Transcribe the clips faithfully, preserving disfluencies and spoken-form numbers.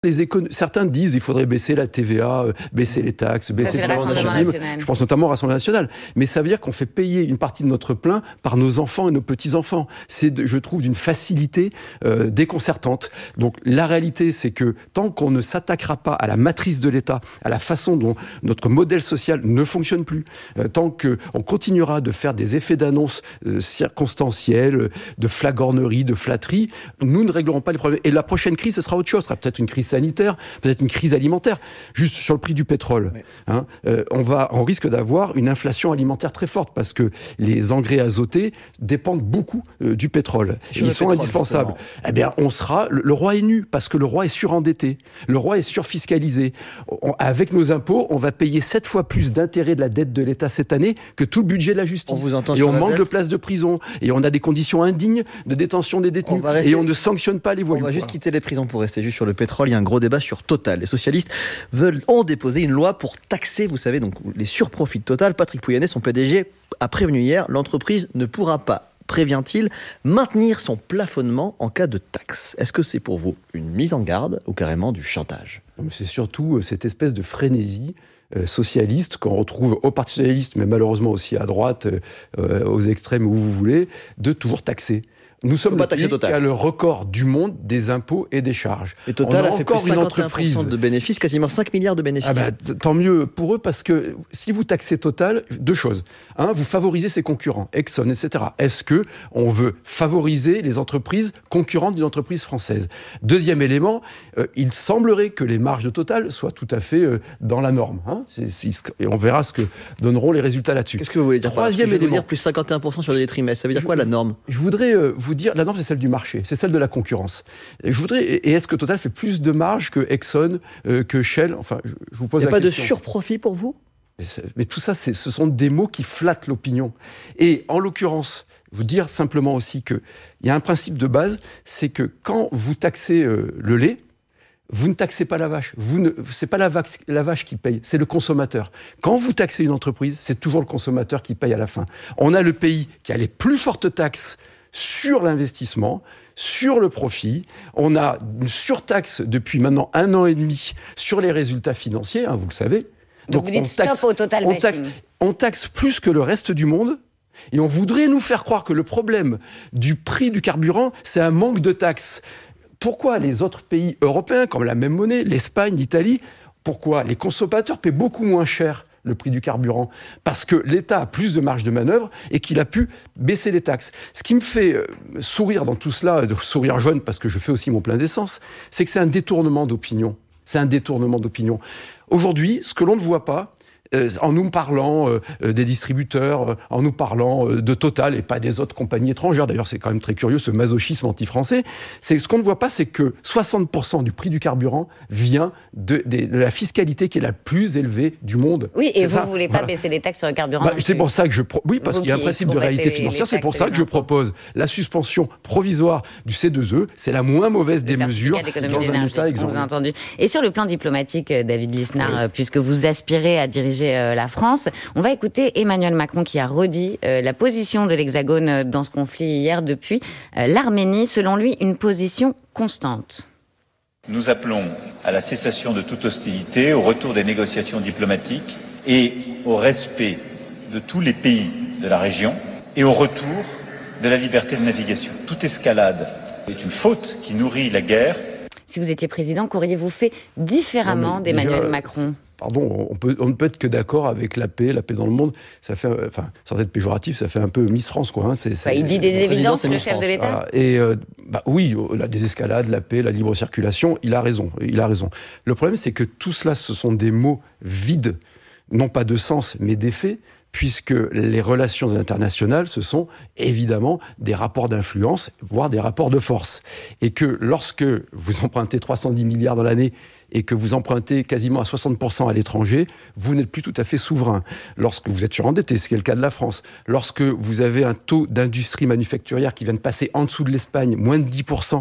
Les écon... Certains disent qu'il faudrait baisser la T V A, euh, baisser les taxes, baisser ça, le Rassemblement national. Je pense notamment au Rassemblement national. Mais ça veut dire qu'on fait payer une partie de notre plein par nos enfants et nos petits-enfants. C'est, de, je trouve, d'une facilité euh, déconcertante. Donc la réalité, c'est que tant qu'on ne s'attaquera pas à la matrice de l'État, à la façon dont notre modèle social ne fonctionne plus, euh, tant qu'on continuera de faire des effets d'annonce euh, circonstanciels, de flagornerie, de flatterie, nous ne réglerons pas les problèmes. Et la prochaine crise, ce sera autre chose. Ce sera peut-être une crise sanitaire, peut-être une crise alimentaire. Juste sur le prix du pétrole, oui. hein, euh, on, va, on risque d'avoir une inflation alimentaire très forte parce que les engrais azotés dépendent beaucoup euh, du pétrole. Et ils sont pétrole, indispensables. Justement. Eh bien, on sera... Le, le roi est nu parce que le roi est surendetté. Le roi est surfiscalisé. On, avec nos impôts, on va payer sept fois plus d'intérêts de la dette de l'État cette année que tout le budget de la justice. On vous entend et on manque dette. de places de prison. Et on a des conditions indignes de détention des détenus. On rester... Et on ne sanctionne pas les voyous. On va juste quitter les prisons pour rester juste sur le pétrole. Il y a un gros débat sur Total. Les socialistes veulent, ont déposé une loi pour taxer, vous savez, donc les surprofits de Total. Patrick Pouyanné, son P D G, a prévenu hier, l'entreprise ne pourra pas, prévient-il, maintenir son plafonnement en cas de taxe. Est-ce que c'est pour vous une mise en garde ou carrément du chantage ? C'est surtout cette espèce de frénésie euh, socialiste qu'on retrouve au Parti socialiste, mais malheureusement aussi à droite, euh, aux extrêmes où vous voulez, de toujours taxer. Nous sommes le pays qui a le record du monde des impôts et des charges. Et Total a, a fait encore plus une entreprise de bénéfices, quasiment cinq milliards de bénéfices. Ah bah, tant mieux pour eux, parce que si vous taxez Total, deux choses. Un, vous favorisez ses concurrents, Exxon, et cetera. Est-ce que on veut favoriser les entreprises concurrentes d'une entreprise française ? Deuxième élément, euh, il semblerait que les marges de Total soient tout à fait euh, dans la norme. Hein. C'est, c'est, et on verra ce que donneront les résultats là-dessus. Qu'est-ce que vous voulez dire ? Troisième élément, élément, dire plus cinquante et un pour cent sur les trimestres. Ça veut dire quoi la norme ? Je voudrais euh, vous dire, la norme c'est celle du marché, c'est celle de la concurrence. Et je voudrais, et est-ce que Total fait plus de marge que Exxon, euh, que Shell ? Enfin, je, je vous pose la question. Il n'y a pas de surprofit pour vous ? mais, mais tout ça, c'est, ce sont des mots qui flattent l'opinion. Et en l'occurrence, vous dire simplement aussi qu'il y a un principe de base, c'est que quand vous taxez euh, le lait, vous ne taxez pas la vache. Vous ne, c'est pas la vache, la vache qui paye, c'est le consommateur. Quand vous taxez une entreprise, c'est toujours le consommateur qui paye à la fin. On a le pays qui a les plus fortes taxes sur l'investissement, sur le profit. On a une surtaxe depuis maintenant un an et demi sur les résultats financiers, hein, vous le savez. Donc, Donc vous dites stop taxe, au total on taxe, on taxe plus que le reste du monde. Et on voudrait nous faire croire que le problème du prix du carburant, c'est un manque de taxes. Pourquoi les autres pays européens, comme la même monnaie, l'Espagne, l'Italie, pourquoi les consommateurs paient beaucoup moins cher le prix du carburant ? Parce que l'État a plus de marge de manœuvre et qu'il a pu baisser les taxes. Ce qui me fait euh, sourire dans tout cela, de sourire jaune parce que je fais aussi mon plein d'essence, c'est que c'est un détournement d'opinion. C'est un détournement d'opinion. Aujourd'hui, ce que l'on ne voit pas, Euh, en nous parlant euh, des distributeurs, euh, en nous parlant euh, de Total et pas des autres compagnies étrangères. D'ailleurs, c'est quand même très curieux, ce masochisme anti-français. C'est, ce qu'on ne voit pas, c'est que soixante pour cent du prix du carburant vient de, de, de la fiscalité qui est la plus élevée du monde. Oui, et c'est vous ne voulez pas voilà. baisser les taxes sur le carburant bah, C'est pour ça que je... Pro... Oui, parce vous qu'il y a un principe de réalité financière. C'est pour ça que je propose la suspension provisoire du C deux E. C'est la moins mauvaise des mesures dans un État exemplaire. Entendu. Et sur le plan diplomatique, David Lisnard, oui. puisque vous aspirez à diriger euh, la France, on va écouter Emmanuel Macron qui a redit euh, la position de l'Hexagone dans ce conflit hier depuis euh, l'Arménie. Selon lui, une position constante. Nous appelons à la cessation de toute hostilité, au retour des négociations diplomatiques et au respect de tous les pays de la région et au retour de la liberté de navigation. Toute escalade est une faute qui nourrit la guerre. Si vous étiez président, qu'auriez-vous fait différemment non, d'Emmanuel déjà, Macron ? Pardon, on, peut, on ne peut être que d'accord avec la paix, la paix dans le monde. Ça fait, enfin, sans être péjoratif, ça fait un peu Miss France, quoi. Hein. C'est, c'est, bah, il dit des évidences, le chef de l'État. Voilà. Et euh, bah, oui, la désescalade, la paix, la libre circulation, il a raison. Il a raison. Le problème, c'est que tout cela, ce sont des mots vides, non pas de sens, mais d'effet, puisque les relations internationales, ce sont évidemment des rapports d'influence, voire des rapports de force. Et que lorsque vous empruntez trois cent dix milliards dans l'année et que vous empruntez quasiment à soixante pour cent à l'étranger, vous n'êtes plus tout à fait souverain. Lorsque vous êtes surendetté, ce qui est le cas de la France, lorsque vous avez un taux d'industrie manufacturière qui vient de passer en dessous de l'Espagne, moins de dix pour cent,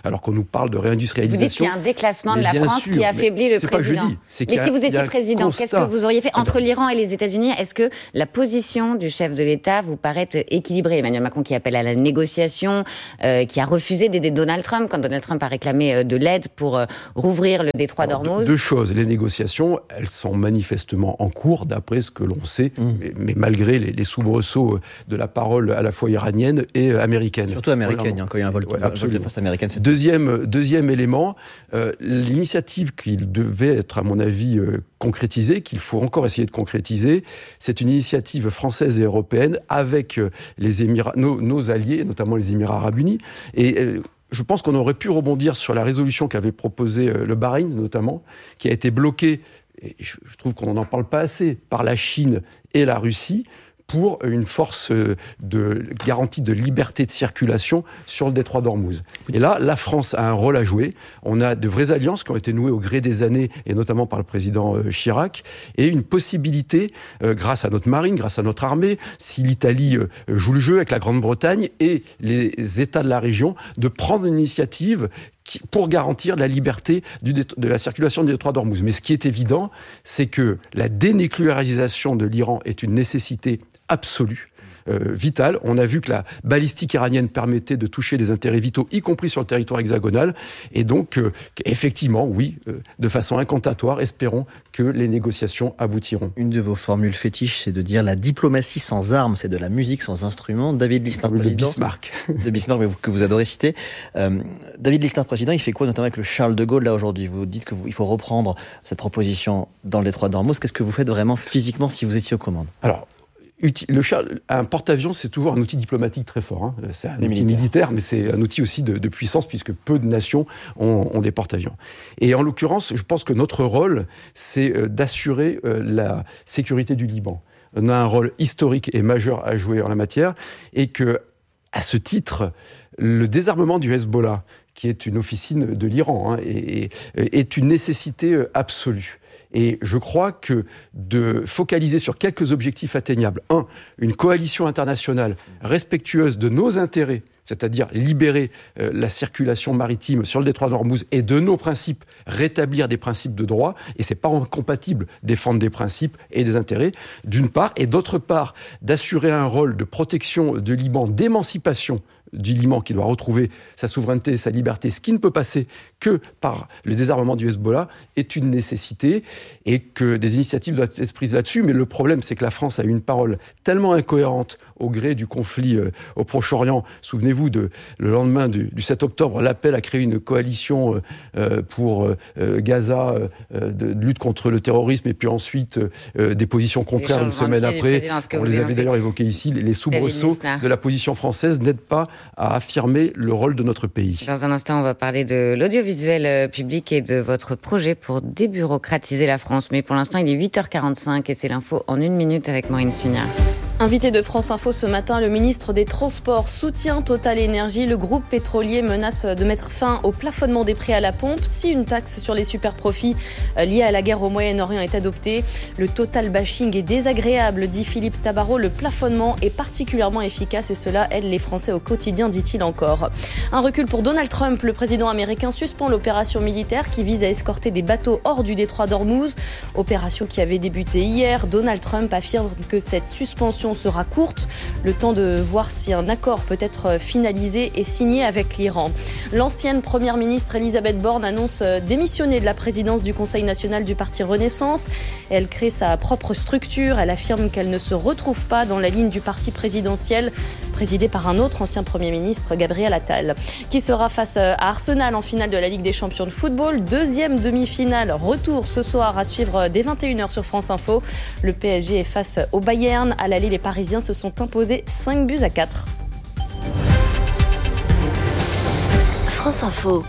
alors qu'on nous parle de réindustrialisation. Vous dites qu'il y a un déclassement de la France sûr, qui affaiblit le président. Dis, c'est mais si vous étiez président, qu'est-ce que vous auriez fait entre l'Iran et les États-Unis? Est-ce que la position du chef de l'État vous paraît équilibrée? Emmanuel Macron qui appelle à la négociation, euh, qui a refusé d'aider Donald Trump quand Donald Trump a réclamé de l'aide pour euh, rouvrir le détroit d'Ormuz. Deux choses. Les négociations, elles sont manifestement en cours, d'après ce que l'on sait, mmh. mais, mais malgré les, les soubresauts de la parole à la fois iranienne et américaine. Surtout américaine, voilà. Quand il y a un vol, ouais, un vol de force américaine. C'est deuxième, deuxième élément, euh, l'initiative qui devait être, à mon avis, euh, concrétisée, qu'il faut encore essayer de concrétiser, c'est une initiative française et européenne avec euh, les Émirats, nos, nos alliés, notamment les Émirats arabes unis. Et euh, je pense qu'on aurait pu rebondir sur la résolution qu'avait proposée euh, le Bahreïn, notamment, qui a été bloquée, et je, je trouve qu'on n'en parle pas assez, par la Chine et la Russie, pour une force de garantie de liberté de circulation sur le détroit d'Ormuz. Et là, la France a un rôle à jouer. On a de vraies alliances qui ont été nouées au gré des années, et notamment par le président Chirac, et une possibilité, euh, grâce à notre marine, grâce à notre armée, si l'Italie euh, joue le jeu avec la Grande-Bretagne et les États de la région, de prendre une initiative pour garantir la liberté du dé- de la circulation du détroit d'Ormuz. Mais ce qui est évident, c'est que la dénucléarisation de l'Iran est une nécessité absolue, euh, vitale. On a vu que la balistique iranienne permettait de toucher des intérêts vitaux, y compris sur le territoire hexagonal. Et donc, euh, effectivement, oui, euh, de façon incantatoire, espérons que les négociations aboutiront. Une de vos formules fétiches, c'est de dire la diplomatie sans armes, c'est de la musique sans instrument. David Lisnard, président. De Bismarck. De Bismarck, mais vous, que vous adorez citer. Euh, David Lisnard, président, il fait quoi, notamment avec le Charles de Gaulle, là, aujourd'hui? Vous dites qu'il faut reprendre cette proposition dans le détroit d'Ormuz. Qu'est-ce que vous faites vraiment physiquement si vous étiez aux commandes? Alors, le Charles, un porte-avions, c'est toujours un outil diplomatique très fort. Hein. C'est un Les outil militaires. militaire, mais c'est un outil aussi de, de puissance, puisque peu de nations ont, ont des porte-avions. Et en l'occurrence, je pense que notre rôle, c'est d'assurer la sécurité du Liban. On a un rôle historique et majeur à jouer en la matière, et que, à ce titre, le désarmement du Hezbollah, qui est une officine de l'Iran, hein, est, est une nécessité absolue. Et je crois que de focaliser sur quelques objectifs atteignables, un, une coalition internationale respectueuse de nos intérêts, c'est-à-dire libérer euh, la circulation maritime sur le détroit d'Ormuz et de nos principes, rétablir des principes de droit, et c'est pas incompatible défendre des principes et des intérêts, d'une part, et d'autre part, d'assurer un rôle de protection du Liban, d'émancipation du Liban qui doit retrouver sa souveraineté et sa liberté, ce qui ne peut passer que par le désarmement du Hezbollah, est une nécessité et que des initiatives doivent être prises là-dessus. Mais le problème, c'est que la France a eu une parole tellement incohérente au gré du conflit euh, au Proche-Orient. Souvenez-vous, de, le lendemain du, du sept octobre, l'appel à créer une coalition euh, pour euh, Gaza, euh, de, de lutte contre le terrorisme, et puis ensuite euh, des positions contraires une semaine après. On les avait d'ailleurs évoquées ici. Les soubresauts de la position française n'aident pas à affirmer le rôle de notre pays. Dans un instant, on va parler de l'audiovisuel public et de votre projet pour débureaucratiser la France. Mais pour l'instant, il est huit heures quarante-cinq et c'est l'info en une minute avec Maureen Sugnard. Invité de France Info ce matin, le ministre des Transports soutient Total Énergie. Le groupe pétrolier menace de mettre fin au plafonnement des prix à la pompe si une taxe sur les superprofits liée à la guerre au Moyen-Orient est adoptée. Le total bashing est désagréable, dit Philippe Tabarot. Le plafonnement est particulièrement efficace et cela aide les Français au quotidien, dit-il encore. Un recul pour Donald Trump. Le président américain suspend l'opération militaire qui vise à escorter des bateaux hors du détroit d'Ormuz. Opération qui avait débuté hier. Donald Trump affirme que cette suspension sera courte, le temps de voir si un accord peut être finalisé et signé avec l'Iran. L'ancienne première ministre Elisabeth Borne annonce démissionner de la présidence du Conseil national du parti Renaissance. Elle crée sa propre structure. Elle affirme qu'elle ne se retrouve pas dans la ligne du parti présidentiel, présidé par un autre ancien Premier ministre, Gabriel Attal, qui sera face à Arsenal en finale de la Ligue des champions de football. Deuxième demi-finale, retour ce soir à suivre dès vingt et une heures sur France Info. Le P S G est face au Bayern. À l'aller, les Parisiens se sont imposés cinq buts à quatre. France Info.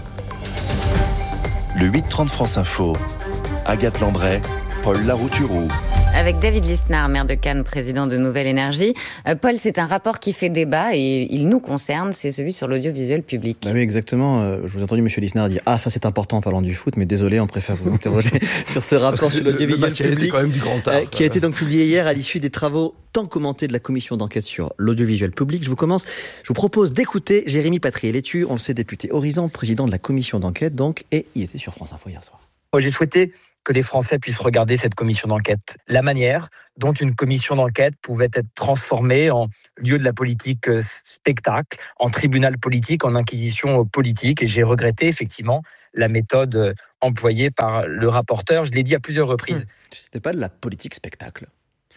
Le huit trente France Info. Agathe Landray, Paul Larouturou. avec David Lisnard, maire de Cannes, président de Nouvelle Énergie. Euh, Paul, c'est un rapport qui fait débat et il nous concerne, c'est celui sur l'audiovisuel public. Bah oui, exactement. Euh, je vous ai entendu M. Lisnard dire « Ah, ça c'est important en parlant du foot, mais désolé, on préfère vous interroger sur ce rapport sur l'audiovisuel public quand même du grand art, euh, qui a été donc publié hier à l'issue des travaux tant commentés de la commission d'enquête sur l'audiovisuel public. Je vous commence, je vous propose d'écouter Jérémy Patrier-Létu, on le sait, député Horizon, président de la commission d'enquête donc, et il était sur France Info hier soir. J'ai souhaité que les Français puissent regarder cette commission d'enquête. La manière dont une commission d'enquête pouvait être transformée en lieu de la politique spectacle, en tribunal politique, en inquisition politique. Et j'ai regretté effectivement la méthode employée par le rapporteur. Je l'ai dit à plusieurs reprises. C'était pas de la politique spectacle.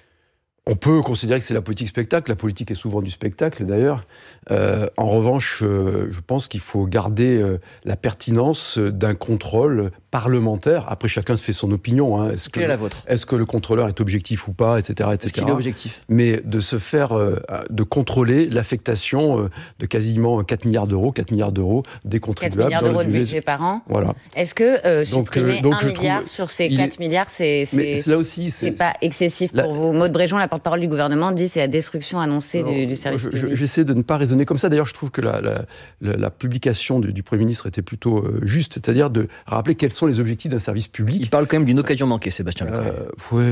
On peut considérer que c'est la politique spectacle. La politique est souvent du spectacle, d'ailleurs. Euh, en revanche, euh, je pense qu'il faut garder euh, la pertinence d'un contrôle parlementaire. Après, chacun se fait son opinion. Hein. Est-ce Quelle que, est la vôtre ? Est-ce que le contrôleur est objectif ou pas, et cetera, et cetera. Est-ce qu'il est objectif ? Mais de se faire, euh, de contrôler l'affectation euh, de quasiment quatre milliards d'euros, quatre milliards d'euros des contribuables. quatre milliards d'euros de budget par an. Voilà. Est-ce que euh, donc, supprimer euh, donc, un milliard trouve, sur ces quatre est... milliards, c'est, c'est, mais là aussi, c'est, c'est pas excessif la... pour vous ? Maud Bréjon, la porte-parole du gouvernement, dit que c'est la destruction annoncée Alors, du, du service je, public. Je, j'essaie de ne pas raisonner comme ça. D'ailleurs, je trouve que la, la, la, la publication du, du Premier ministre était plutôt euh, juste, c'est-à-dire de rappeler quels sont les objectifs d'un service public. Il parle quand même d'une occasion manquée, Sébastien Lecornu. Euh, ouais,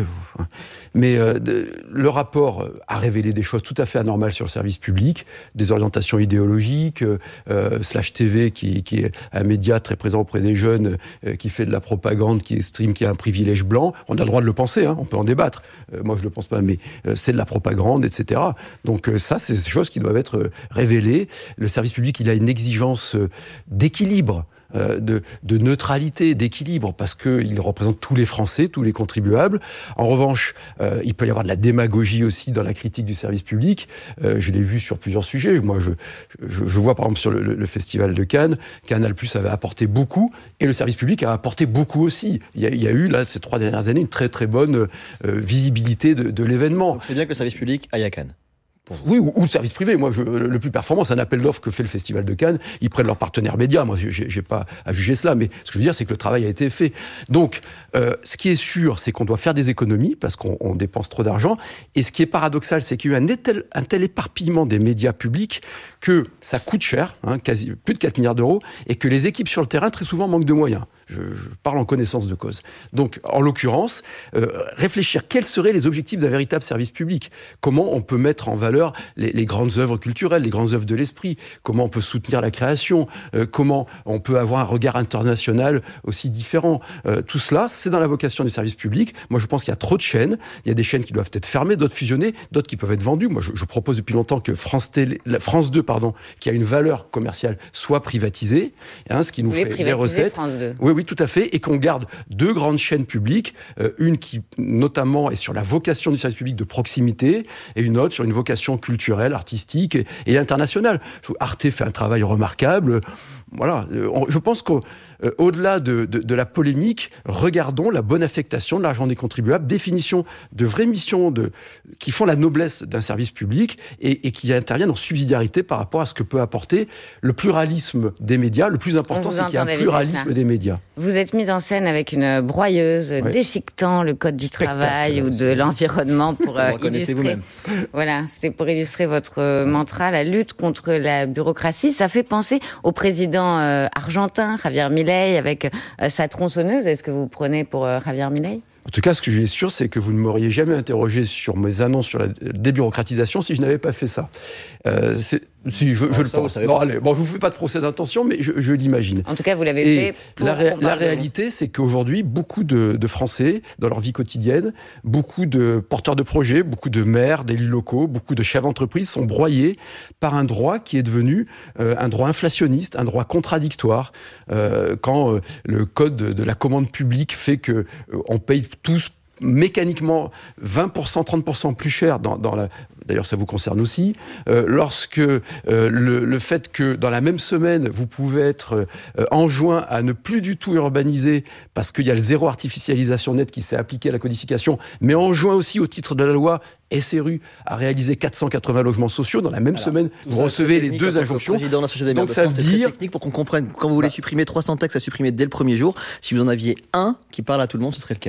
mais euh, de, le rapport a révélé des choses tout à fait anormales sur le service public, des orientations idéologiques, euh, Slash T V, qui, qui est un média très présent auprès des jeunes, euh, qui fait de la propagande, qui estime qu'il y a un privilège blanc. On a le droit de le penser, hein, on peut en débattre. Euh, moi, je ne le pense pas, mais euh, c'est de la propagande, et cetera. Donc euh, ça, c'est des choses qui doivent être révélées. Le service public, il a une exigence euh, d'équilibre. De, de neutralité, d'équilibre, parce qu'il représente tous les Français, tous les contribuables. En revanche, euh, il peut y avoir de la démagogie aussi dans la critique du service public. Euh, je l'ai vu sur plusieurs sujets. Moi, je, je, je vois par exemple sur le, le Festival de Cannes, Canal+ avait apporté beaucoup, et le service public a apporté beaucoup aussi. Il y a, il y a eu, là, ces trois dernières années, une très très bonne euh, visibilité de, de l'événement. Donc c'est bien que le service public aille à Cannes. Oui, ou, ou le service privé. Moi, je, le plus performant, c'est un appel d'offres que fait le Festival de Cannes. Ils prennent leurs partenaires médias. Moi, j'ai, j'ai pas à juger cela, mais ce que je veux dire, c'est que le travail a été fait. Donc, euh, ce qui est sûr, c'est qu'on doit faire des économies parce qu'on on dépense trop d'argent. Et ce qui est paradoxal, c'est qu'il y a eu un tel, un tel éparpillement des médias publics que ça coûte cher, hein, quasi plus de quatre milliards d'euros, et que les équipes sur le terrain, très souvent, manquent de moyens. Je, je parle en connaissance de cause. Donc, en l'occurrence, euh, réfléchir quels seraient les objectifs d'un véritable service public. Comment on peut mettre en valeur les, les grandes œuvres culturelles, les grandes œuvres de l'esprit. Comment on peut soutenir la création. Euh, comment on peut avoir un regard international aussi différent. Euh, tout cela, c'est dans la vocation des services publics. Moi, je pense qu'il y a trop de chaînes. Il y a des chaînes qui doivent être fermées, d'autres fusionnées, d'autres qui peuvent être vendues. Moi, je, je propose depuis longtemps que France, Télé, la France deux, pardon, qui a une valeur commerciale, soit privatisée. Hein, ce qui nous fait des recettes. France deux. Oui, oui, tout à fait, et qu'on garde deux grandes chaînes publiques, euh, une qui notamment est sur la vocation du service public de proximité, et une autre sur une vocation culturelle, artistique et, et internationale. Arte fait un travail remarquable. Voilà, je pense qu'au-delà de, de, de la polémique, regardons la bonne affectation de l'argent des contribuables, définition de vraies missions de, qui font la noblesse d'un service public et, et qui interviennent en subsidiarité par rapport à ce que peut apporter le pluralisme des médias. Le plus important, c'est qu'il y a un pluralisme des médias. Vous êtes mise en scène avec une broyeuse ouais. déchiquetant le code du Spectacle, travail ou de l'environnement pour euh, illustrer. Voilà, c'était pour illustrer votre euh, mantra, la lutte contre la bureaucratie. Ça fait penser au président euh, argentin, Javier Milei, avec euh, sa tronçonneuse. Est-ce que vous prenez pour euh, Javier Milei ? En tout cas, ce que j'ai sûr, c'est que vous ne m'auriez jamais interrogé sur mes annonces sur la débureaucratisation si je n'avais pas fait ça. Euh, c'est... Si, je, je le pense. Non, allez, bon, je vous fais pas de procès d'intention, mais je, je l'imagine. En tout cas, vous l'avez Et fait pour la, ré- la réalité, c'est qu'aujourd'hui, beaucoup de, de Français, dans leur vie quotidienne, beaucoup de porteurs de projets, beaucoup de maires, d'élus locaux, beaucoup de chefs d'entreprise sont broyés par un droit qui est devenu euh, un droit inflationniste, un droit contradictoire. Euh, quand euh, le code de la commande publique fait que euh, on paye tous mécaniquement vingt pour cent, trente pour cent plus cher dans, dans la... D'ailleurs, ça vous concerne aussi. Euh, lorsque euh, le, le fait que dans la même semaine, vous pouvez être euh, enjoint à ne plus du tout urbaniser parce qu'il y a le zéro artificialisation nette qui s'est appliqué à la codification, mais enjoint aussi au titre de la loi S R U à réaliser quatre cent quatre-vingts logements sociaux dans la même Alors, semaine. Vous recevez les deux injonctions. De la Donc ça veut dire technique pour qu'on comprenne. Quand vous voulez bah, supprimer trois cents textes à supprimer dès le premier jour, si vous en aviez un qui parle à tout le monde, ce serait lequel ?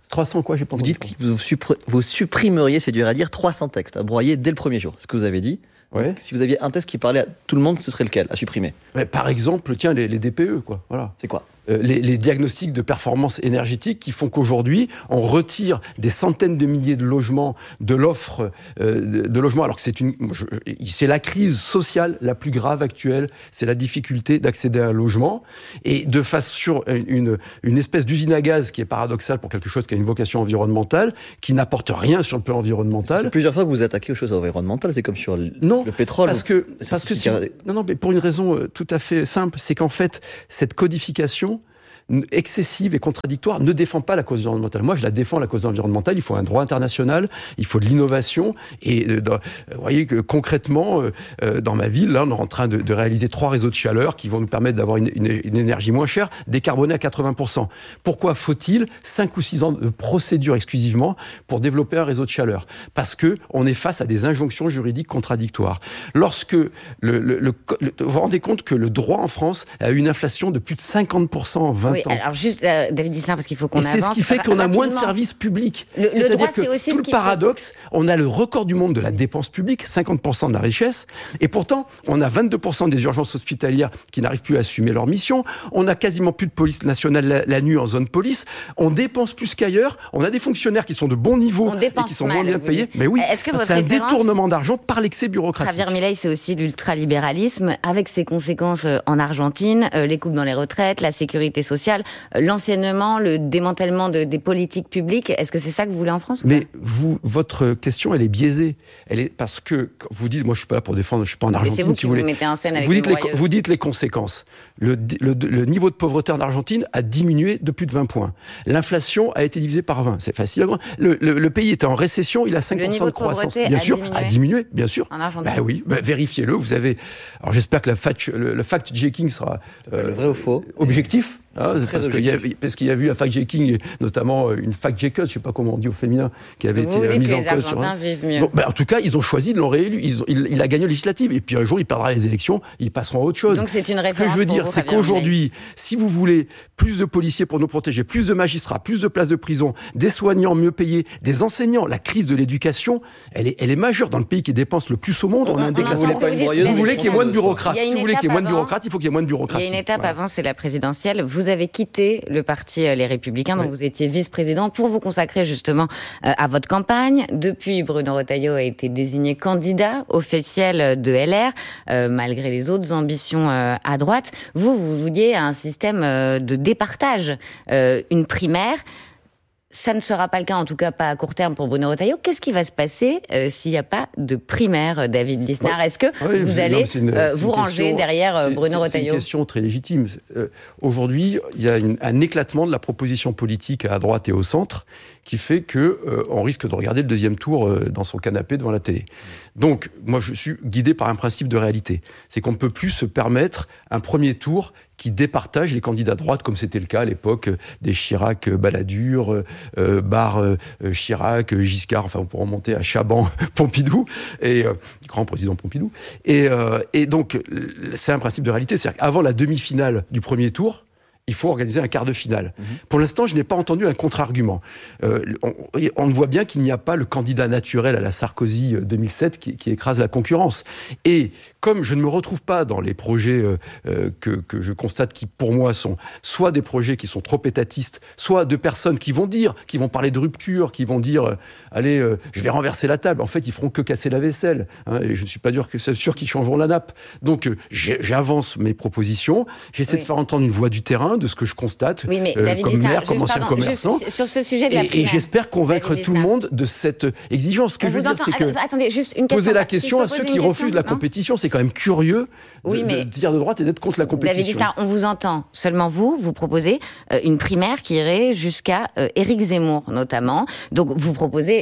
trois cents quoi, j'ai pas Vous entendu. dites que vous, suppr- vous supprimeriez, c'est dur à dire, trois cents textes à broyer dès le premier jour. C'est ce que vous avez dit. Ouais. Donc, si vous aviez un texte qui parlait à tout le monde, ce serait lequel à supprimer? Mais par exemple, tiens, les, les D P E, quoi. Voilà. C'est quoi? Euh, les, les diagnostics de performance énergétique qui font qu'aujourd'hui, on retire des centaines de milliers de logements de l'offre euh, de, de logements, alors que c'est une, je, c'est la crise sociale la plus grave actuelle, c'est la difficulté d'accéder à un logement, et de face sur une, une espèce d'usine à gaz qui est paradoxale pour quelque chose qui a une vocation environnementale, qui n'apporte rien sur le plan environnemental. Ça fait plusieurs fois que vous attaquez aux choses environnementales, c'est comme sur le, non, le pétrole. Parce que, parce que si, non, non, mais pour une raison euh, tout à fait simple, c'est qu'en fait, cette codification excessive et contradictoire ne défend pas la cause environnementale. Moi, je la défends, la cause environnementale. Il faut un droit international, il faut de l'innovation. Et euh, dans, vous voyez que concrètement, euh, dans ma ville, là, on est en train de, de réaliser trois réseaux de chaleur qui vont nous permettre d'avoir une, une, une énergie moins chère, décarbonée à quatre-vingts pour cent. Pourquoi faut-il cinq ou six ans de procédure exclusivement pour développer un réseau de chaleur? Parce que on est face à des injonctions juridiques contradictoires. Lorsque le, le, le, le, vous vous rendez compte que le droit en France a eu une inflation de plus de cinquante pour cent en vingt oui, ans. Alors juste, euh, David Lisnard, parce qu'il faut qu'on et avance. c'est ce qui fait qu'on a moins de services publics. Le, C'est-à-dire le droit, que c'est aussi tout ce le qui paradoxe, fait... on a le record du monde de la dépense publique, cinquante pour cent de la richesse, et pourtant, on a vingt-deux pour cent des urgences hospitalières qui n'arrivent plus à assumer leur mission, on a quasiment plus de police nationale la, la nuit en zone police, on dépense plus qu'ailleurs, on a des fonctionnaires qui sont de bon niveau et qui sont mal, moins bien payés. Dites. Mais oui, Est-ce que c'est un référence... détournement d'argent par l'excès bureaucratique. Javier Milei, c'est aussi l'ultralibéralisme, avec ses conséquences en Argentine, les coupes dans les retraites, la sécurité sociale, l'enseignement, le démantèlement de, des politiques publiques. Est-ce que c'est ça que vous voulez en France? Mais vous, votre question, elle est biaisée. Elle est parce que vous dites, moi, je suis pas là pour défendre, je suis pas en Argentine. Mais c'est vous si qui vous, vous voulez. mettez en scène avec vous dites, les, broyeuse. vous dites les conséquences. Le, le, le niveau de pauvreté en Argentine a diminué de plus de vingt points. L'inflation a été divisée par vingt. C'est facile à voir. Le, le, le pays était en récession, il a cinq pour cent de, de croissance. Bien a sûr, diminué. a diminué, bien sûr. En Argentine. Bah oui, bah, vérifiez-le. Vous avez. Alors j'espère que la fact, le, le fact-checking sera euh, le vrai ou faux objectif. Ah, parce, qu'il y a, parce qu'il y a eu un fact-checking, notamment une fact-checkeuse, je ne sais pas comment on dit au féminin, qui avait vous été dites mise que en les cause. Sur Argentins vivent mieux. Bon, ben, en tout cas, ils ont choisi de l'ont réélu. Ils ont, il, il a gagné les législatives. Et puis un jour, il perdra les élections, ils passeront à autre chose. Donc c'est une référence. Ce que je veux pour dire, vous, c'est Javier qu'aujourd'hui, Milei. si vous voulez plus de policiers pour nous protéger, plus de magistrats, plus de places de prison, des soignants mieux payés, des enseignants, la crise de l'éducation, elle est, elle est majeure dans le pays qui dépense le plus au monde. On, on a un déclassement. Vous, vous, vous voulez qu'il y ait moins de bureaucrates. Si vous voulez qu'il y ait moins de avant, bureaucrates, il faut qu'il y ait moins de bureaucratie. Il y a une étape voilà. avant, c'est la présidentielle. Vous avez quitté le parti Les Républicains, dont oui. vous étiez vice-président, pour vous consacrer justement euh, à votre campagne. Depuis, Bruno Retailleau a été désigné candidat officiel de L R, euh, malgré les autres ambitions euh, à droite. Vous, vous vouliez un système euh, de départage, euh, une primaire. Ça ne sera pas le cas, en tout cas pas à court terme pour Bruno Retailleau. Qu'est-ce qui va se passer euh, s'il n'y a pas de primaire, David Lisnard? Est-ce que oui, vous allez non, une, euh, vous ranger question, derrière euh, Bruno Retailleau? C'est une question très légitime. Euh, aujourd'hui, il y a une, un éclatement de la proposition politique à droite et au centre qui fait qu'on euh, risque de regarder le deuxième tour euh, dans son canapé devant la télé. Donc, moi, je suis guidé par un principe de réalité. C'est qu'on ne peut plus se permettre un premier tour qui départage les candidats de droite, comme c'était le cas à l'époque des Chirac, Balladur, euh, Barre, euh, Chirac, Giscard, enfin on pourrait remonter à Chaban, Pompidou, et euh, grand président Pompidou. Et, euh, et donc, c'est un principe de réalité, c'est-à-dire qu'avant la demi-finale du premier tour, il faut organiser un quart de finale. Mmh. Pour l'instant, je n'ai pas entendu un contre-argument. Euh, on, on voit bien qu'il n'y a pas le candidat naturel à la Sarkozy deux mille sept qui, qui écrase la concurrence. Et comme je ne me retrouve pas dans les projets euh, euh, que, que je constate qui, pour moi, sont soit des projets qui sont trop étatistes, soit de personnes qui vont dire, qui vont parler de rupture, qui vont dire euh, « Allez, euh, je vais renverser la table ». En fait, ils feront que casser la vaisselle. Hein, et je ne suis pas sûr, que, sûr qu'ils changeront la nappe. Donc, euh, j'avance mes propositions. J'essaie oui. de faire entendre une voix du terrain, de ce que je constate, oui, mais, euh, comme maire, comme ancien pardon, commerçant. Sur ce sujet de la et, et j'espère convaincre David tout le monde de cette exigence. Ce que on je veux dire, c'est que attendez, juste une poser question, la question si à ceux qui refusent la compétition, c'est quand même curieux oui, de, mais de dire de droite et d'être contre la compétition. David Lisnard, on vous entend. Seulement vous, vous proposez euh, une primaire qui irait jusqu'à euh, Éric Zemmour, notamment. Donc vous proposez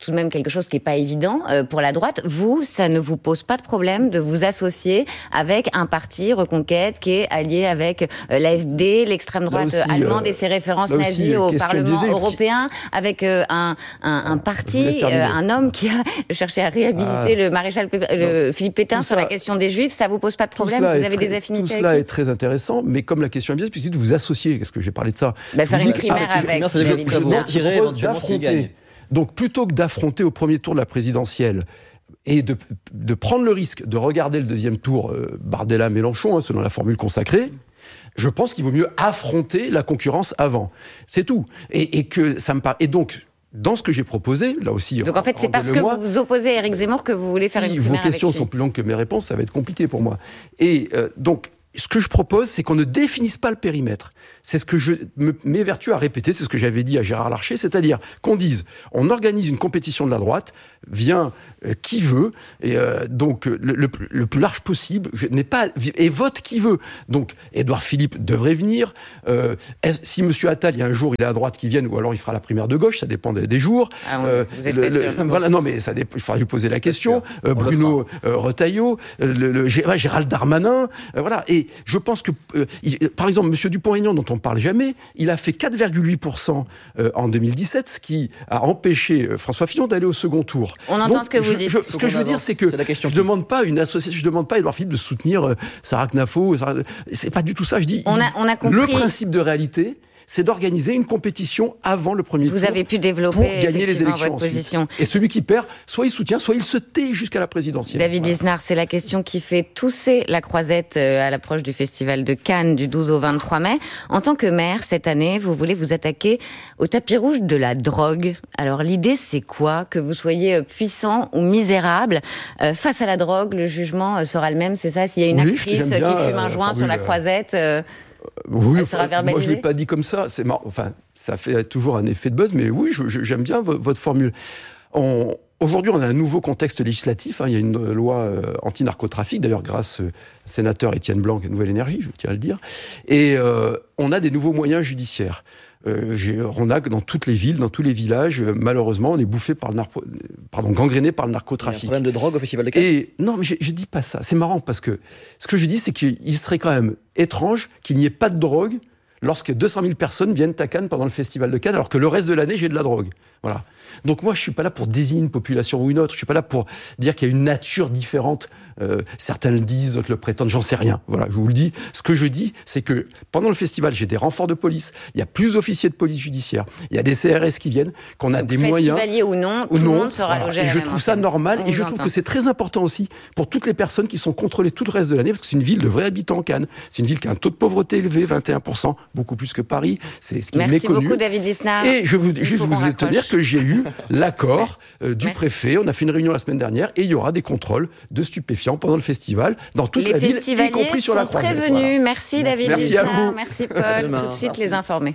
tout de même quelque chose qui n'est pas évident euh, pour la droite. Vous, ça ne vous pose pas de problème de vous associer avec un parti, Reconquête, qui est allié avec euh, l'A F D, l'extrême droite aussi, allemande euh, et ses références nazies au Parlement biaisée, européen, qui... avec euh, un, un, un parti, euh, un homme qui a cherché à réhabiliter ah. le maréchal P... le Philippe Pétain sur ça, la question des Juifs. Ça vous pose pas de problème? Vous avez très, des affinités? Tout cela est très intéressant, mais comme la question est biaise, puisque vous associer, qu'est-ce que j'ai parlé de ça? Bah, faire une primaire ah, avec. Ça veut dire que vous retirez éventuellement s'il gagne. Donc plutôt que d'affronter au premier tour de la présidentielle et de, de prendre le risque de regarder le deuxième tour euh, Bardella-Mélenchon, hein, selon la formule consacrée, je pense qu'il vaut mieux affronter la concurrence avant. C'est tout. Et, et que ça me par... et donc dans ce que j'ai proposé, là aussi. Donc en fait, c'est parce que vous vous opposez à Éric Zemmour que vous voulez si faire une primaire avec lui. Vos questions sont plus longues que mes réponses, ça va être compliqué pour moi. Et euh, donc. Ce que je propose, c'est qu'on ne définisse pas le périmètre. C'est ce que je m'évertue à répéter, c'est ce que j'avais dit à Gérard Larcher, c'est-à-dire qu'on dise, on organise une compétition de la droite, vient euh, qui veut, et euh, donc le, le, le plus large possible, je n'ai pas, et vote qui veut. Donc Édouard Philippe devrait venir. Euh, si M. Attal, il y a un jour, il est à droite, qu'il vienne, ou alors il fera la primaire de gauche, ça dépend des, des jours. Ah oui, euh, vous êtes le, le, voilà, non, mais ça dépend, il faudra lui poser la question. Euh, Bruno euh, Retailleau, euh, le, le, Gérald Darmanin, euh, voilà. Et je pense que, euh, il, par exemple, M. Dupont-Aignan, dont on ne parle jamais, il a fait quatre virgule huit pour cent euh, en deux mille dix-sept, ce qui a empêché euh, François Fillon d'aller au second tour. On entend Donc, ce que vous je, dites. Je, ce que je veux dire, c'est que je ne demande pas une association, je ne demande pas à Édouard Philippe de soutenir euh, Sarah Knafo. Sarah, c'est pas du tout ça. Je dis, on a, on a compris. Le principe de réalité, c'est d'organiser une compétition avant le premier Vous tour. Vous avez pu développer pour gagner les élections votre position. Et celui qui perd, soit il soutient, soit il se tait jusqu'à la présidentielle. David voilà. Lisnard, c'est la question qui fait tousser la croisette à l'approche du festival de Cannes du douze au vingt-trois mai. En tant que maire, cette année, vous voulez vous attaquer au tapis rouge de la drogue. Alors l'idée, c'est quoi? Que vous soyez puissant ou misérable. Euh, face à la drogue, le jugement sera le même, c'est ça? S'il y a une oui, actrice qui bien, fume un joint sur la croisette... Euh, Oui, elle sera enfin, moi je ne l'ai pas dit comme ça. C'est marrant. Enfin, ça fait toujours un effet de buzz, mais oui, je, je, j'aime bien v- votre formule. On, aujourd'hui, on a un nouveau contexte législatif. Hein. Il y a une loi euh, anti-narcotrafic, d'ailleurs grâce au sénateur Étienne Blanc et Nouvelle Énergie, je tiens à le dire. Et euh, on a des nouveaux moyens judiciaires. Euh, j'ai, on a dans toutes les villes, dans tous les villages, euh, malheureusement, on est bouffé par le narco, pardon, gangréné par le narcotrafic. Il y a un problème de drogue au Festival de Cannes. Et non, mais je, je dis pas ça. C'est marrant parce que ce que je dis, c'est qu'il serait quand même étrange qu'il n'y ait pas de drogue lorsque deux cent mille personnes viennent à Cannes pendant le Festival de Cannes, alors que le reste de l'année, j'ai de la drogue. Voilà. Donc moi, je suis pas là pour désigner une population ou une autre. Je suis pas là pour dire qu'il y a une nature différente. Euh, certains le disent, d'autres le prétendent. J'en sais rien. Voilà, je vous le dis. Ce que je dis, c'est que pendant le festival, j'ai des renforts de police. Il y a plus d'officiers de police judiciaire. Il y a des C R S qui viennent, qu'on a Donc, des moyens. Festivalier ou non, tout ou non, le monde sera voilà. logé à Et la je même trouve ça enseigne. normal. On et je vous trouve entend. que c'est très important aussi pour toutes les personnes qui sont contrôlées tout le reste de l'année, parce que c'est une ville de vrais habitants, Cannes. C'est une ville qui a un taux de pauvreté élevé, vingt et un pour cent, beaucoup plus que Paris. C'est ce qui Merci est méconnu. beaucoup, David Lisnard. Et je veux Il juste faut qu'on vous raccroche. tenir que j'ai eu l'accord euh, du Merci. préfet. On a fait une réunion la semaine dernière et il y aura des contrôles de stupéfiants pendant le festival, dans toute Les la ville, y festivaliers compris sur la sont croisette. prévenus. Voilà. Merci David Merci à Lisnard. vous. Merci Paul. demain. Tout de suite Merci. les informés.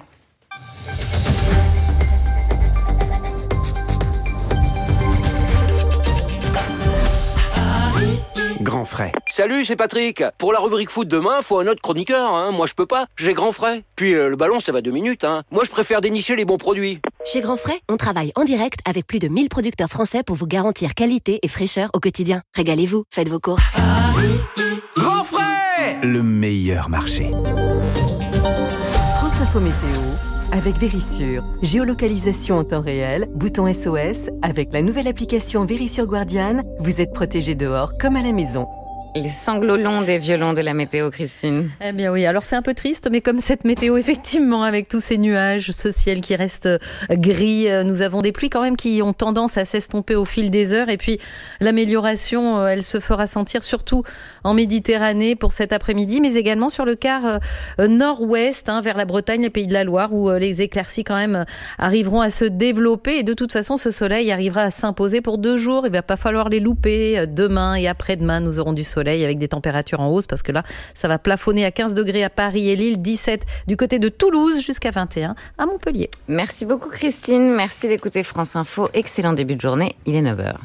Grand frais. Salut, c'est Patrick. Pour la rubrique foot demain, faut un autre chroniqueur, hein. Moi, je peux pas. J'ai grand frais. Puis euh, le ballon, ça va deux minutes, hein. Moi, je préfère dénicher les bons produits. Chez Grand Frais, on travaille en direct avec plus de mille producteurs français pour vous garantir qualité et fraîcheur au quotidien. Régalez-vous, faites vos courses. Grand frais! Le meilleur marché. France Info Météo avec Vérissure. Géolocalisation en temps réel, bouton S O S. Avec la nouvelle application Vérissure Guardian, vous êtes protégé dehors comme à la maison. Les sanglots longs des violons de la météo, Christine. Eh bien oui, alors c'est un peu triste, mais comme cette météo, effectivement, avec tous ces nuages, ce ciel qui reste gris, nous avons des pluies quand même qui ont tendance à s'estomper au fil des heures. Et puis l'amélioration, elle se fera sentir surtout en Méditerranée pour cet après-midi, mais également sur le quart nord-ouest, hein, vers la Bretagne, les Pays de la Loire, où les éclaircies quand même arriveront à se développer. Et de toute façon, ce soleil arrivera à s'imposer pour deux jours. Il ne va pas falloir les louper. Demain et après-demain, nous aurons du soleil avec des températures en hausse, parce que là, ça va plafonner à quinze degrés à Paris et Lille, dix-sept du côté de Toulouse, jusqu'à vingt et un à Montpellier. Merci beaucoup Christine, merci d'écouter France Info. Excellent début de journée, il est neuf heures.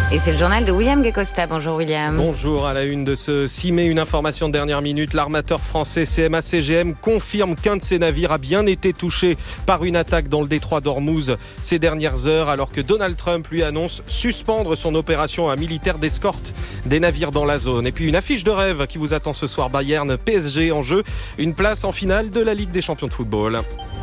Et c'est le journal de William Guecosta. Bonjour William. Bonjour. À la une de ce six mai, une information de dernière minute. L'armateur français C M A C G M confirme qu'un de ses navires a bien été touché par une attaque dans le détroit d'Ormuz ces dernières heures, alors que Donald Trump lui annonce suspendre son opération militaire d'escorte des navires dans la zone. Et puis une affiche de rêve qui vous attend ce soir. Bayern P S G en jeu, une place en finale de la Ligue des champions de football.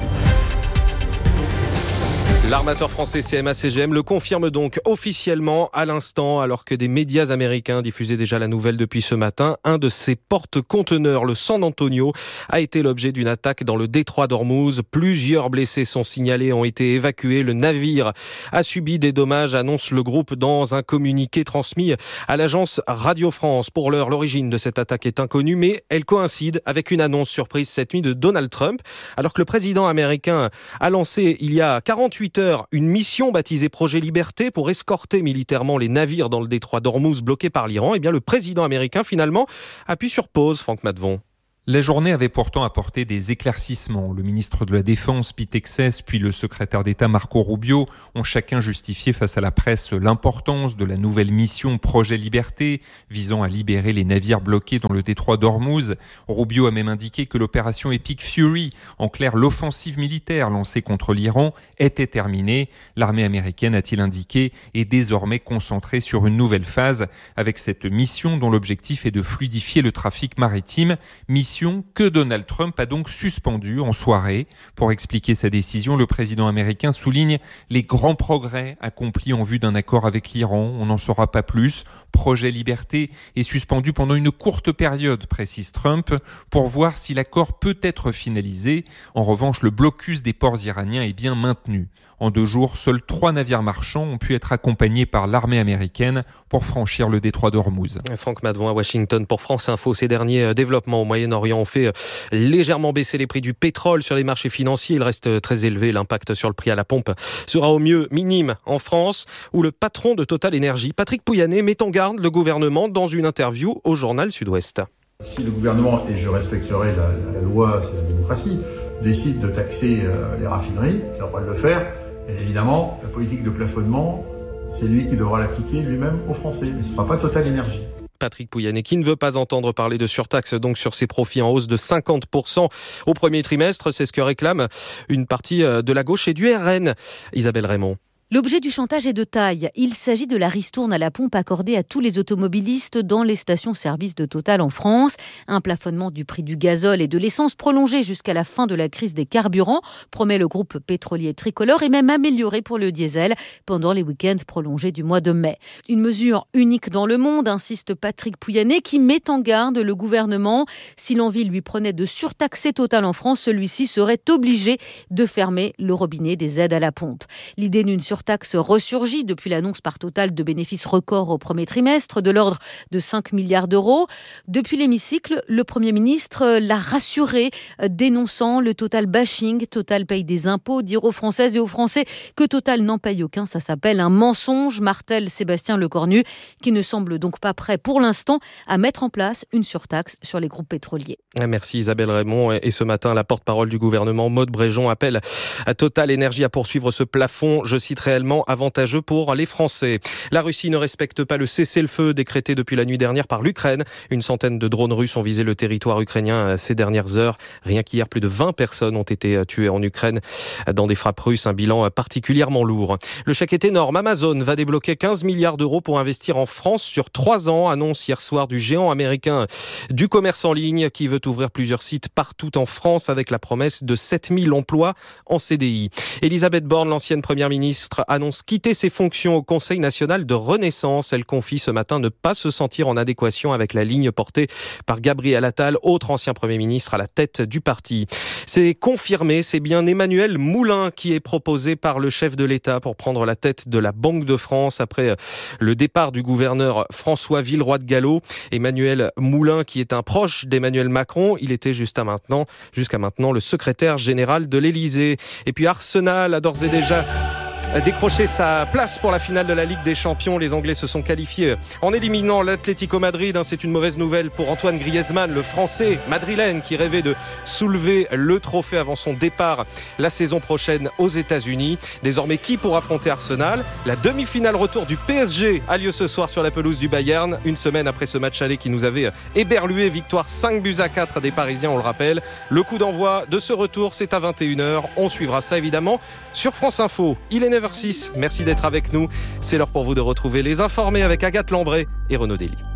L'armateur français C M A C G M le confirme donc officiellement à l'instant, alors que des médias américains diffusaient déjà la nouvelle depuis ce matin. Un de ses porte-conteneurs, le San Antonio, a été l'objet d'une attaque dans le détroit d'Ormuz. Plusieurs blessés sont signalés, ont été évacués. Le navire a subi des dommages, annonce le groupe dans un communiqué transmis à l'agence Radio France. Pour l'heure, l'origine de cette attaque est inconnue, mais elle coïncide avec une annonce surprise cette nuit de Donald Trump, alors que le président américain a lancé il y a quarante-huit heures une mission baptisée Projet Liberté pour escorter militairement les navires dans le détroit d'Ormuz bloqués par l'Iran. Eh bien, le président américain, finalement, appuie sur pause, Franck Matvon. La journée avait pourtant apporté des éclaircissements. Le ministre de la Défense, Pete Hegseth, puis le secrétaire d'État Marco Rubio ont chacun justifié face à la presse l'importance de la nouvelle mission Projet Liberté visant à libérer les navires bloqués dans le détroit d'Ormuz. Rubio a même indiqué que l'opération Epic Fury, en clair l'offensive militaire lancée contre l'Iran, était terminée. L'armée américaine, a-t-il indiqué, est désormais concentrée sur une nouvelle phase avec cette mission dont l'objectif est de fluidifier le trafic maritime. Mission que Donald Trump a donc suspendue en soirée. Pour expliquer sa décision, le président américain souligne les grands progrès accomplis en vue d'un accord avec l'Iran. On n'en saura pas plus. Projet Liberté est suspendu pendant une courte période, précise Trump, pour voir si l'accord peut être finalisé. En revanche, le blocus des ports iraniens est bien maintenu. En deux jours, seuls trois navires marchands ont pu être accompagnés par l'armée américaine pour franchir le détroit d'Ormuz. Franck Matvon à Washington pour France Info. Ces derniers développements au Moyen-Orient ont fait légèrement baisser les prix du pétrole sur les marchés financiers. Il reste très élevé. L'impact sur le prix à la pompe sera au mieux minime en France, où le patron de Total Énergie, Patrick Pouyanné, met en garde le gouvernement dans une interview au journal Sud-Ouest. Si le gouvernement, et je respecterai la, la, la loi, c'est la démocratie, décide de taxer euh, les raffineries, il a le droit de le faire. Et évidemment, la politique de plafonnement, c'est lui qui devra l'appliquer lui-même aux Français. Mais ce ne sera pas Total Énergie. Patrick Pouyanné, qui ne veut pas entendre parler de surtaxe donc sur ses profits en hausse de cinquante pour cent au premier trimestre. C'est ce que réclame une partie de la gauche et du R N. Isabelle Raymond. L'objet du chantage est de taille. Il s'agit de la ristourne à la pompe accordée à tous les automobilistes dans les stations-service de Total en France. Un plafonnement du prix du gazole et de l'essence prolongé jusqu'à la fin de la crise des carburants, promet le groupe pétrolier tricolore, et même amélioré pour le diesel pendant les week-ends prolongés du mois de mai. Une mesure unique dans le monde, insiste Patrick Pouyanné, qui met en garde le gouvernement. Si l'envie lui prenait de surtaxer Total en France, celui-ci serait obligé de fermer le robinet des aides à la pompe. L'idée d'une surtaxe ressurgit depuis l'annonce par Total de bénéfices records au premier trimestre de l'ordre de cinq milliards d'euros. Depuis l'hémicycle, le Premier ministre l'a rassuré, dénonçant le Total bashing. Total paye des impôts, dire aux Françaises et aux Français que Total n'en paye aucun, ça s'appelle un mensonge, martèle Sébastien Lecornu, qui ne semble donc pas prêt pour l'instant à mettre en place une surtaxe sur les groupes pétroliers. Merci Isabelle Raymond. Et ce matin, la porte-parole du gouvernement, Maud Bréjon, appelle à Total Énergie à poursuivre ce plafond, je cite, réellement avantageux pour les Français. La Russie ne respecte pas le cessez-le-feu décrété depuis la nuit dernière par l'Ukraine. Une centaine de drones russes ont visé le territoire ukrainien ces dernières heures. Rien qu'hier, plus de vingt personnes ont été tuées en Ukraine dans des frappes russes, un bilan particulièrement lourd. Le chèque est énorme. Amazon va débloquer quinze milliards d'euros pour investir en France sur trois ans, annonce hier soir du géant américain du commerce en ligne qui veut ouvrir plusieurs sites partout en France avec la promesse de sept mille emplois en C D I. Elisabeth Borne, l'ancienne première ministre, annonce quitter ses fonctions au Conseil national de Renaissance. Elle confie ce matin ne pas se sentir en adéquation avec la ligne portée par Gabriel Attal, autre ancien Premier ministre à la tête du parti. C'est confirmé, c'est bien Emmanuel Moulin qui est proposé par le chef de l'État pour prendre la tête de la Banque de France après le départ du gouverneur François Villeroy de Galhau. Emmanuel Moulin, qui est un proche d'Emmanuel Macron, il était jusqu'à maintenant, jusqu'à maintenant le secrétaire général de l'Élysée. Et puis Arsenal a d'ores et déjà décroché sa place pour la finale de la Ligue des Champions. Les Anglais se sont qualifiés en éliminant l'Atlético Madrid. C'est une mauvaise nouvelle pour Antoine Griezmann, le Français madrilène qui rêvait de soulever le trophée avant son départ la saison prochaine aux États-Unis. Désormais, qui pour affronter Arsenal? La demi-finale retour du P S G a lieu ce soir sur la pelouse du Bayern. Une semaine après ce match aller qui nous avait éberlué. Victoire cinq buts à quatre des Parisiens, on le rappelle. Le coup d'envoi de ce retour, c'est à vingt et une heures. On suivra ça évidemment sur France Info. Il est neuf heures six. Merci d'être avec nous. C'est l'heure pour vous de retrouver les informés avec Agathe Lambray et Renaud Dely.